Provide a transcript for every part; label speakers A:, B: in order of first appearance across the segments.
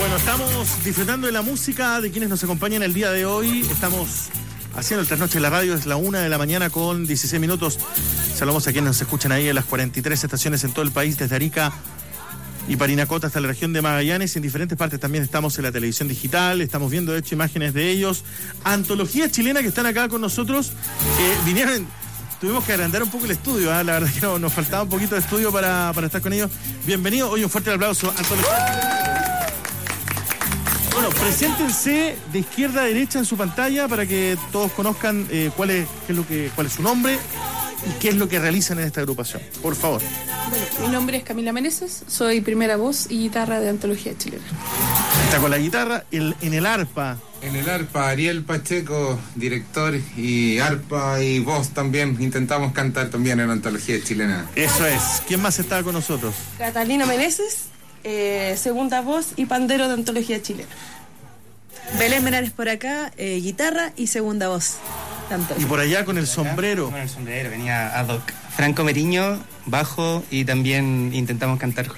A: Bueno, estamos disfrutando de la música de quienes nos acompañan el día de hoy. Estamos haciendo el trasnoche en la radio, es la 1 de la mañana con 16 minutos. Saludamos a quienes nos escuchan ahí en las 43 estaciones en todo el país, desde Arica y Parinacota hasta la región de Magallanes. En diferentes partes también estamos en la televisión digital, estamos viendo de hecho imágenes de ellos. Antología chilena que están acá con nosotros. Vinieron, tuvimos que agrandar un poco el estudio, la verdad que nos faltaba un poquito de estudio para estar con ellos. Bienvenidos, hoy un fuerte aplauso. Antología. Bueno, preséntense de izquierda a derecha en su pantalla para que todos conozcan cuál es su nombre y qué es lo que realizan en esta agrupación. Por favor.
B: Bueno, mi nombre es Camila Meneses, soy primera voz y guitarra de Antología Chilena.
A: Está con la guitarra, en el arpa.
C: En el arpa, Ariel Pacheco, director y arpa y voz también. Intentamos cantar también en Antología Chilena.
A: Eso es. ¿Quién más está con nosotros?
B: Catalina Meneses, segunda voz y pandero de Antología Chilena.
D: Belén Menares por acá, guitarra y segunda voz.
A: Y por allá con el sombrero.
E: Con el sombrero, venía ad hoc. Franco Meriño, bajo y también intentamos cantar.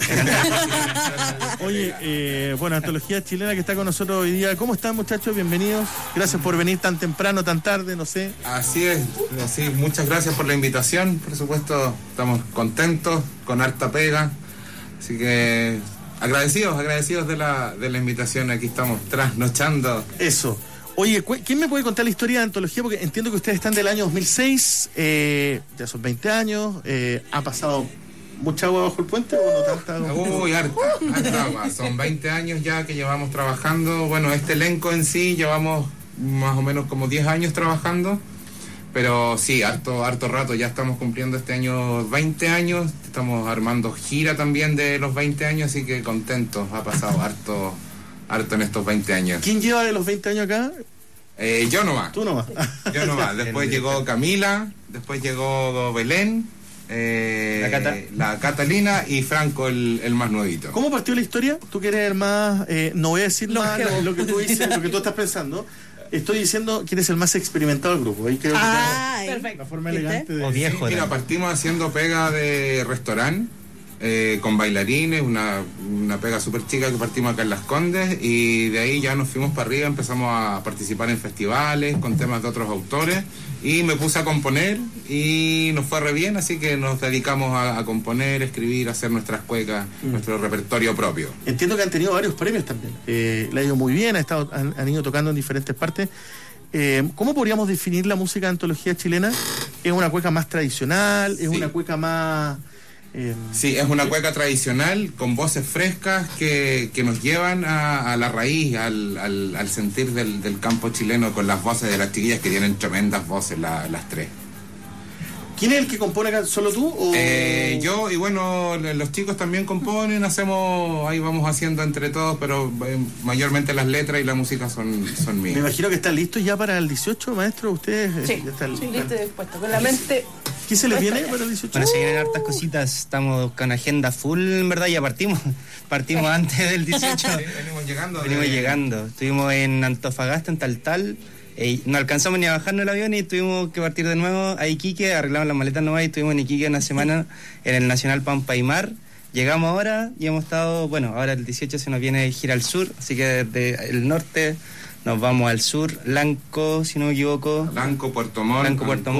A: Oye, bueno, Antología Chilena que está con nosotros hoy día. ¿Cómo están, muchachos? Bienvenidos. Gracias por venir tan temprano, tan tarde, no sé.
C: Así es, sí, muchas gracias por la invitación. Por supuesto, estamos contentos, con harta pega. Así que agradecidos de la invitación. Aquí estamos trasnochando.
A: Eso. Oye, ¿quién me puede contar la historia de Antología? Porque entiendo que ustedes están del año 2006, ya son 20 años, ha pasado mucha agua bajo el puente o no tanta.
C: Uy, harta agua. Son 20 años ya que llevamos trabajando. Bueno, este elenco en sí llevamos más o menos como 10 años trabajando, pero sí, harto rato. Ya estamos cumpliendo este año 20 años, estamos armando gira también de los 20 años, así que contentos, ha pasado harto en estos 20 años.
A: ¿Quién lleva de los 20 años acá?
C: Yo nomás.
A: Tú nomás.
C: Yo nomás. Después llegó Camila, después llegó Belén, la Catalina y Franco el más nuevito.
A: ¿Cómo partió la historia? Tú que eres el más, no voy a decir más lo que tú dices, lo que tú estás pensando. Estoy diciendo que eres el más experimentado del grupo. Ahí creo que
B: perfecto.
A: La forma elegante de...
E: O viejo.
C: Mira, partimos haciendo pega de restaurante. Con bailarines, una pega súper chica que partimos acá en Las Condes, y de ahí ya nos fuimos para arriba, empezamos a participar en festivales con temas de otros autores y me puse a componer y nos fue re bien, así que nos dedicamos a componer, escribir, hacer nuestras cuecas, nuestro repertorio propio.
A: Entiendo que han tenido varios premios también, le ha ido muy bien, han ido tocando en diferentes partes. ¿Cómo podríamos definir la música de Antología Chilena? ¿Es una cueca más tradicional? ¿Es una cueca más...?
C: Sí, es una cueca tradicional con voces frescas que nos llevan a la raíz, al sentir del campo chileno, con las voces de las chiquillas que tienen tremendas voces, las tres.
A: ¿Quién es el que compone acá? ¿Solo tú? ¿O?
C: Yo, y bueno, los chicos también componen, ahí vamos haciendo entre todos, pero mayormente las letras y la música son mías.
A: Me imagino que están listos ya para el 18, maestro, ustedes.
B: Sí,
A: ya están,
B: listo y dispuesto, con la mente.
A: ¿Qué se les viene para el 18?
E: Bueno, se vienen hartas cositas, estamos con agenda full, en verdad, ya partimos antes del 18.
C: Sí, venimos
E: llegando, estuvimos en Antofagasta, en Taltal. No alcanzamos ni a bajarnos el avión y tuvimos que partir de nuevo a Iquique, arreglamos las maletas nuevas y estuvimos en Iquique una semana en el Nacional Pampa y Mar. Llegamos ahora y hemos estado, bueno, ahora el 18 se nos viene gira al sur, así que desde el norte nos vamos al sur, Lanco, si no me equivoco.
C: Lanco, Puerto Montt,